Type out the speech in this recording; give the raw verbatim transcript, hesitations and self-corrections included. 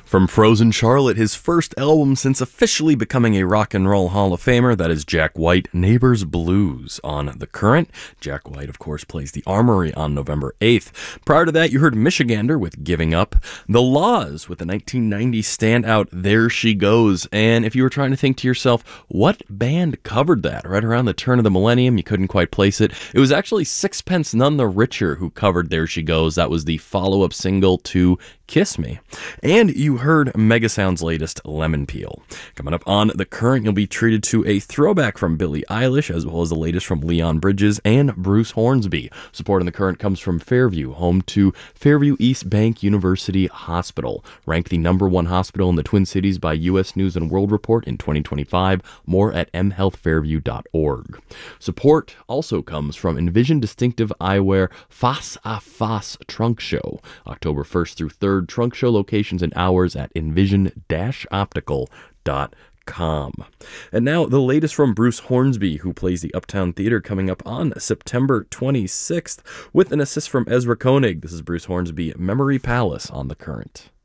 From Frozen Charlotte, his first album since officially becoming a Rock and Roll Hall of Famer, that is Jack White, Neighbors Blues on The Current. Jack White, of course, plays the Armory on November eighth. Prior to that, you heard Michigander with Giving Up, The Laws with the nineteen ninety standout There She Goes. And if you were trying to think to yourself, what band covered that right around the turn of the millennium, you couldn't quite place it. It was actually Sixpence None the Richer who covered There She Goes. That was the follow-up single to Kiss Me. And you heard Megasound's latest, Lemon Peel. Coming up on The Current, you'll be treated to a throwback from Billie Eilish, as well as the latest from Leon Bridges and Bruce Hornsby. Support on The Current comes from Fairview, home to Fairview East Bank University Hospital. Ranked the number one hospital in the Twin Cities by U S News and World Report in twenty twenty-five. More at m health fairview dot org. Support also comes from Envision Distinctive Eyewear Face à Face Trunk Show. October first through third. Trunk show locations and hours at envision dash optical dot com. And now the latest from Bruce Hornsby, who plays the Uptown Theater, coming up on September twenty-sixth with an assist from Ezra Koenig. This is Bruce Hornsby, Memory Palace on The Current.